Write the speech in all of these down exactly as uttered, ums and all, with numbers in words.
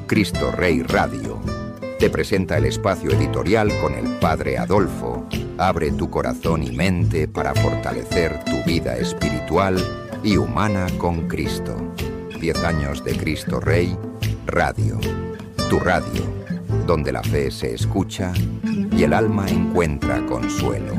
Cristo Rey Radio te presenta el espacio editorial con el Padre Adolfo. Abre tu corazón y mente para fortalecer tu vida espiritual y humana con Cristo. Diez años de Cristo Rey Radio. Tu radio, donde la fe se escucha y el alma encuentra consuelo.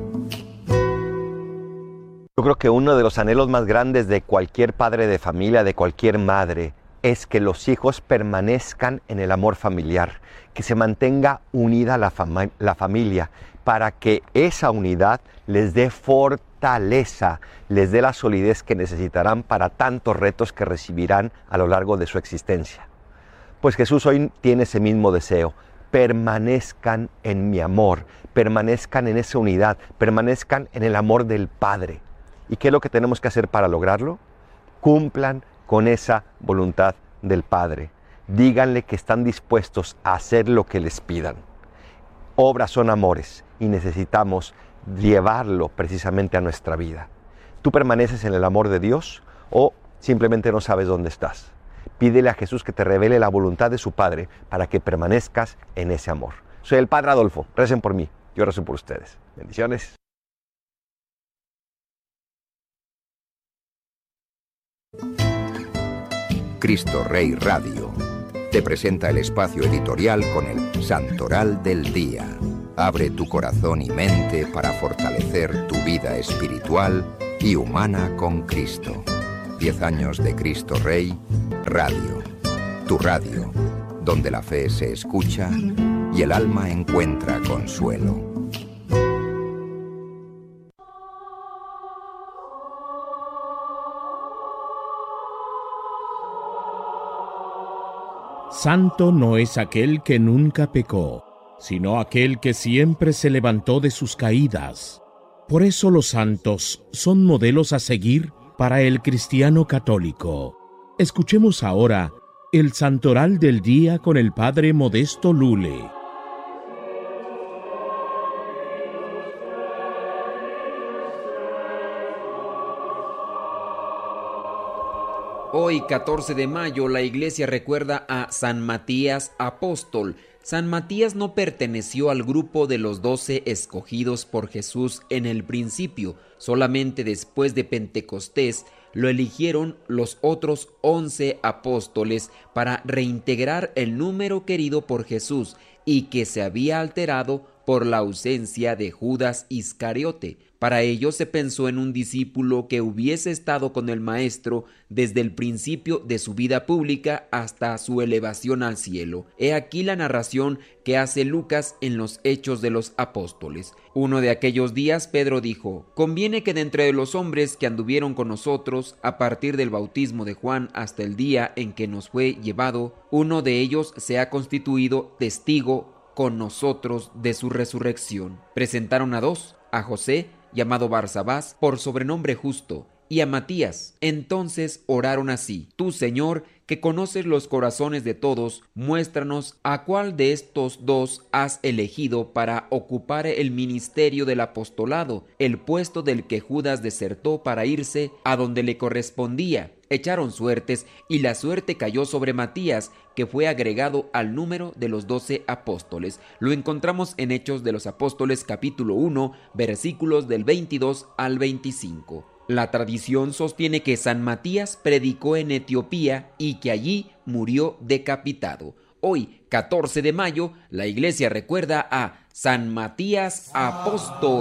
Yo creo que uno de los anhelos más grandes de cualquier padre de familia, de cualquier madre, es que los hijos permanezcan en el amor familiar, que se mantenga unida la, fama, la familia, para que esa unidad les dé fortaleza, les dé la solidez que necesitarán para tantos retos que recibirán a lo largo de su existencia. Pues Jesús hoy tiene ese mismo deseo: permanezcan en mi amor, permanezcan en esa unidad, permanezcan en el amor del Padre. ¿Y qué es lo que tenemos que hacer para lograrlo? Cumplan con esa voluntad del Padre. Díganle que están dispuestos a hacer lo que les pidan. Obras son amores y necesitamos llevarlo precisamente a nuestra vida. ¿Tú permaneces en el amor de Dios o simplemente no sabes dónde estás? Pídele a Jesús que te revele la voluntad de su Padre para que permanezcas en ese amor. Soy el Padre Adolfo. Recen por mí. Yo rezo por ustedes. Bendiciones. Cristo Rey Radio te presenta el espacio editorial con el Santoral del Día. Abre tu corazón y mente para fortalecer tu vida espiritual y humana con Cristo. Diez años de Cristo Rey Radio. Tu radio, donde la fe se escucha y el alma encuentra consuelo. Santo no es aquel que nunca pecó, sino aquel que siempre se levantó de sus caídas. Por eso los santos son modelos a seguir para el cristiano católico. Escuchemos ahora el Santoral del Día con el Padre Modesto Lule. Hoy, catorce de mayo, la Iglesia recuerda a San Matías Apóstol. San Matías no perteneció al grupo de los doce escogidos por Jesús en el principio. Solamente después de Pentecostés lo eligieron los otros once apóstoles para reintegrar el número querido por Jesús y que se había alterado por la ausencia de Judas Iscariote. Para ello se pensó en un discípulo que hubiese estado con el Maestro desde el principio de su vida pública hasta su elevación al cielo. He aquí la narración que hace Lucas en los Hechos de los Apóstoles. Uno de aquellos días Pedro dijo: «Conviene que de entre los hombres que anduvieron con nosotros a partir del bautismo de Juan hasta el día en que nos fue llevado, uno de ellos sea constituido testigo con nosotros de su resurrección». Presentaron a dos, a José, llamado Barsabás, por sobrenombre Justo, y a Matías. Entonces oraron así: «Tú, Señor, que conoces los corazones de todos, muéstranos a cuál de estos dos has elegido para ocupar el ministerio del apostolado, el puesto del que Judas desertó para irse a donde le correspondía». Echaron suertes y la suerte cayó sobre Matías, que fue agregado al número de los doce apóstoles. Lo encontramos en Hechos de los Apóstoles capítulo uno, versículos del veintidós al veinticinco. La tradición sostiene que San Matías predicó en Etiopía y que allí murió decapitado. Hoy, catorce de mayo, la Iglesia recuerda a San Matías Apóstol.